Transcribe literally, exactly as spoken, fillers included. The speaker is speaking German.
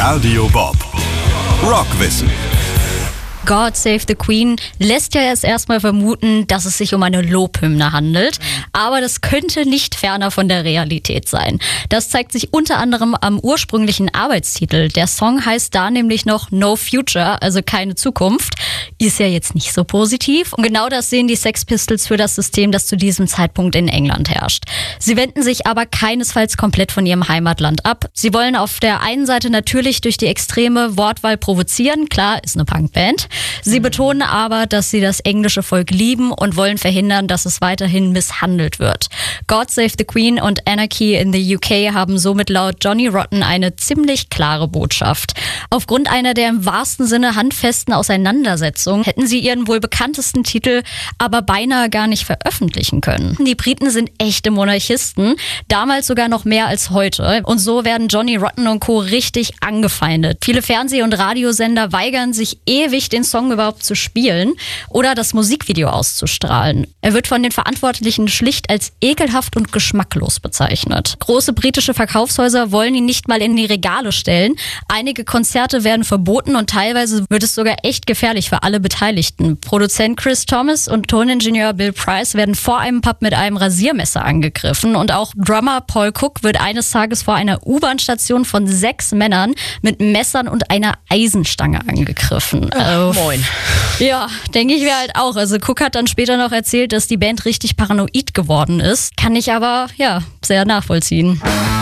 Radio Bob. Rockwissen. God Save the Queen lässt ja erst erstmal vermuten, dass es sich um eine Lobhymne handelt. Aber das könnte nicht ferner von der Realität sein. Das zeigt sich unter anderem am ursprünglichen Arbeitstitel. Der Song heißt da nämlich noch No Future, also keine Zukunft. Ist ja jetzt nicht so positiv. Und genau das sehen die Sex Pistols für das System, das zu diesem Zeitpunkt in England herrscht. Sie wenden sich aber keinesfalls komplett von ihrem Heimatland ab. Sie wollen auf der einen Seite natürlich durch die extreme Wortwahl provozieren. Klar, ist eine Punkband. Sie betonen aber, dass sie das englische Volk lieben und wollen verhindern, dass es weiterhin misshandelt wird. God Save the Queen und Anarchy in the U K haben somit laut Johnny Rotten eine ziemlich klare Botschaft. Aufgrund einer der im wahrsten Sinne handfesten Auseinandersetzungen hätten sie ihren wohl bekanntesten Titel aber beinahe gar nicht veröffentlichen können. Die Briten sind echte Monarchisten, damals sogar noch mehr als heute. Und so werden Johnny Rotten und Co. richtig angefeindet. Viele Fernseh- und Radiosender weigern sich ewig, den Song überhaupt zu spielen oder das Musikvideo auszustrahlen. Er wird von den Verantwortlichen schlicht als ekelhaft und geschmacklos bezeichnet. Große britische Verkaufshäuser wollen ihn nicht mal in die Regale stellen. Einige Konzerte werden verboten und teilweise wird es sogar echt gefährlich für alle Beteiligten. Produzent Chris Thomas und Toningenieur Bill Price werden vor einem Pub mit einem Rasiermesser angegriffen und auch Drummer Paul Cook wird eines Tages vor einer U-Bahn-Station von sechs Männern mit Messern und einer Eisenstange angegriffen. Oh, moin. Ja, denke ich mir halt auch. Also Cook hat dann später noch erzählt, dass die Band richtig paranoid geworden ist. Kann ich aber, ja, sehr nachvollziehen.